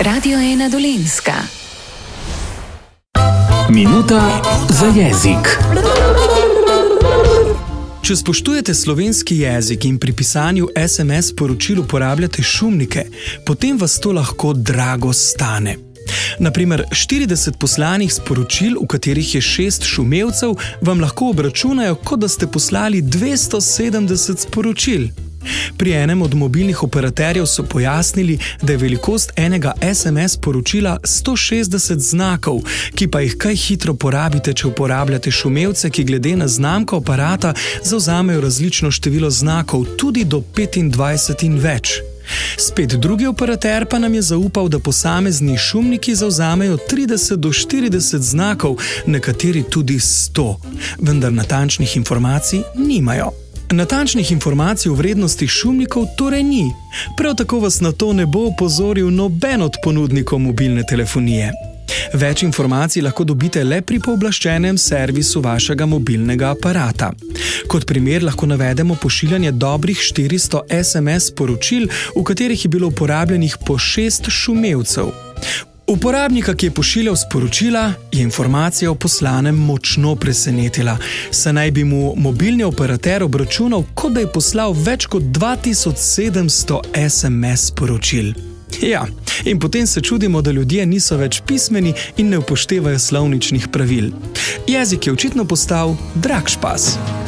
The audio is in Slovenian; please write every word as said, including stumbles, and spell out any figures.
Radio ena Dolenjska. Minuta za jezik. Če spoštujete slovenski jezik in pri pisanju es em es sporočil uporabljate šumnike, potem vas to lahko drago stane. Na primer, štirideset poslanih sporočil, v katerih je šest šumevcev, vam lahko obračunajo, kot da ste poslali dvesto sedemdeset sporočil. Pri enem od mobilnih operaterjev so pojasnili, da je velikost enega es em es sporočila sto šestdeset znakov, ki pa jih kaj hitro porabite, če uporabljate šumevce, ki glede na znamko aparata zavzamejo različno število znakov, tudi do petindvajset in več. Spet drugi operater pa nam je zaupal, da posamezni šumniki zavzamejo trideset do štirideset znakov, nekateri tudi sto, vendar natančnih informacij nimajo. Natančnih informacij o vrednosti šumnikov torej ni. Prav tako vas na to ne bo opozoril noben od ponudnikov mobilne telefonije. Več informacij lahko dobite le pri pooblaščenem servisu vašega mobilnega aparata. Kot primer lahko navedemo pošiljanje dobrih štiristo es em es sporočil, v katerih je bilo uporabljenih po šest šumevcev. Uporabnika, ki je pošiljal sporočila, je informacija o poslanem močno presenetila, saj naj bi mu mobilni operater obračunal, kot da je poslal več kot dva tisoč sedemsto es em es sporočil. Ja, in potem se čudimo, da ljudje niso več pismeni in ne upoštevajo slovničnih pravil. Jezik je očitno postal drag špas.